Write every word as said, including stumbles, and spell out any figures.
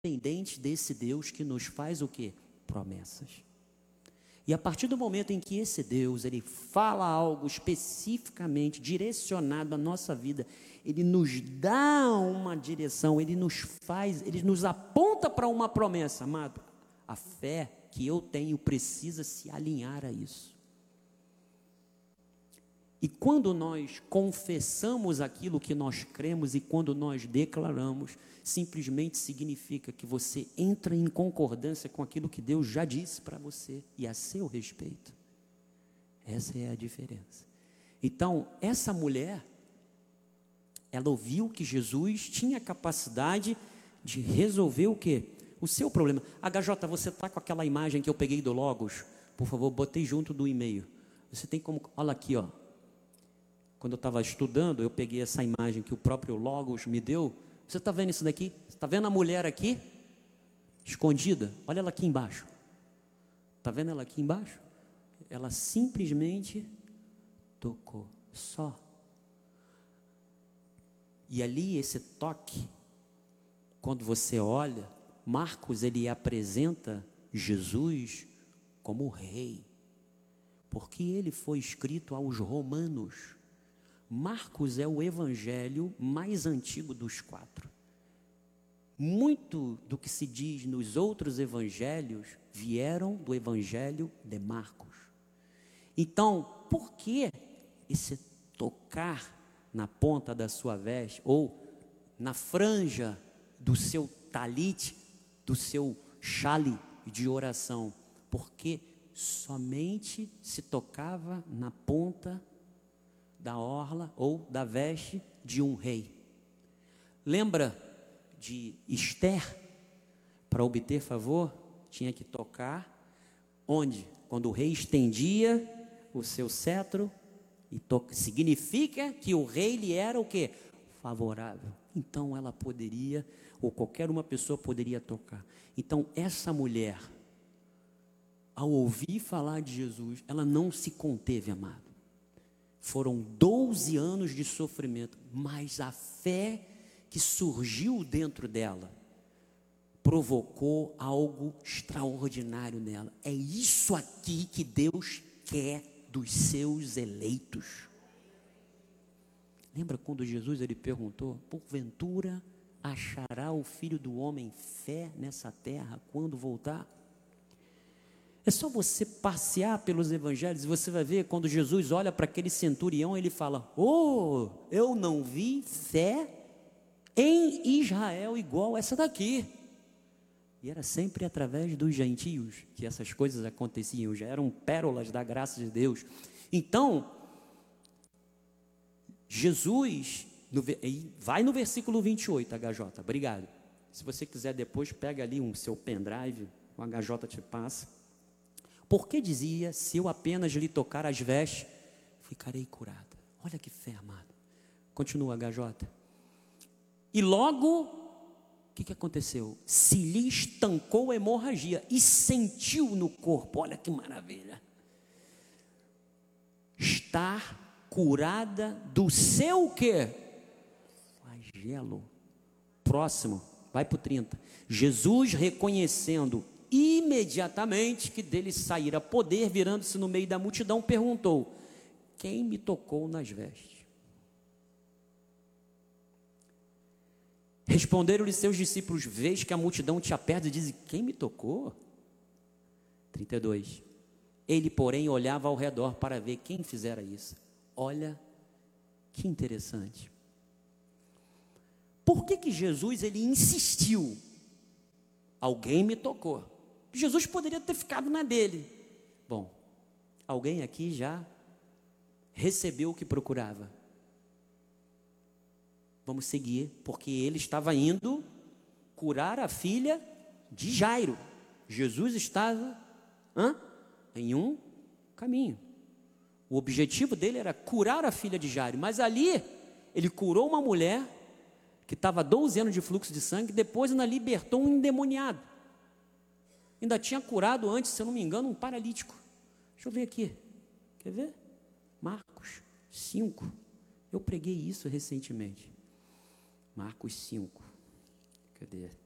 dependentes desse Deus que nos faz o quê? Promessas. E a partir do momento em que esse Deus, ele fala algo especificamente direcionado à nossa vida, ele nos dá uma direção, ele nos faz, ele nos aponta para uma promessa, amado. A fé que eu tenho precisa se alinhar a isso. E quando nós confessamos aquilo que nós cremos e quando nós declaramos, simplesmente significa que você entra em concordância com aquilo que Deus já disse para você e a seu respeito. Essa é a diferença. Então, essa mulher, ela ouviu que Jesus tinha capacidade de resolver o quê? O seu problema. H J, você está com aquela imagem que eu peguei do Logos? Por favor, botei junto do e-mail. Você tem como, olha aqui, ó. Quando eu estava estudando, eu peguei essa imagem que o próprio Logos me deu. Você está vendo isso daqui? Está vendo a mulher aqui? Escondida? Olha ela aqui embaixo. Está vendo ela aqui embaixo? Ela simplesmente tocou, só. E ali esse toque, quando você olha, Marcos ele apresenta Jesus como rei. Porque ele foi escrito aos romanos. Marcos é o evangelho mais antigo dos quatro. Muito do que se diz nos outros evangelhos vieram do evangelho de Marcos. Então, por que esse tocar na ponta da sua veste ou na franja do seu talite, do seu chale de oração? Porque somente se tocava na ponta da orla ou da veste de um rei. Lembra de Esther? Para obter favor, tinha que tocar onde? Quando o rei estendia o seu cetro, e to... significa que o rei lhe era o quê? Favorável. Então ela poderia, ou qualquer uma pessoa poderia tocar. Então essa mulher, ao ouvir falar de Jesus, ela não se conteve, amado. Foram doze anos de sofrimento, mas a fé que surgiu dentro dela provocou algo extraordinário nela. É isso aqui que Deus quer dos seus eleitos. Lembra quando Jesus ele perguntou: porventura achará o Filho do Homem fé nessa terra quando voltar? É só você passear pelos evangelhos e você vai ver quando Jesus olha para aquele centurião, ele fala: oh, eu não vi fé em Israel igual essa daqui. E era sempre através dos gentios que essas coisas aconteciam, já eram pérolas da graça de Deus. Então, Jesus, no, vai no versículo vinte e oito, H J, obrigado. Se você quiser depois, pega ali um seu pendrive, o H J te passa. Porque dizia: se eu apenas lhe tocar as vestes, ficarei curada. Olha que fé, amado. Continua, H J. E logo, o que, que aconteceu? Se lhe estancou a hemorragia e sentiu no corpo, olha que maravilha, estar curada do seu quê? Flagelo. Próximo, vai para o trinta. Jesus, reconhecendo imediatamente que dele saíra poder, virando-se no meio da multidão, perguntou: quem me tocou nas vestes? Responderam-lhe seus discípulos: vês que a multidão te aperta e diz: quem me tocou? trinta e dois. Ele, porém, olhava ao redor para ver quem fizera isso. Olha que interessante. Por que que Jesus ele insistiu? Alguém me tocou. Jesus poderia ter ficado na dele. Bom, alguém aqui já recebeu o que procurava. Vamos seguir, porque ele estava indo curar a filha de Jairo. Jesus estava hã? em um caminho. O objetivo dele era curar a filha de Jairo, mas ali ele curou uma mulher que estava há doze anos de fluxo de sangue, depois ainda libertou um endemoniado. Ainda tinha curado antes, se eu não me engano, um paralítico. Deixa eu ver aqui. Quer ver? Marcos cinco. Eu preguei isso recentemente. Marcos cinco. Cadê?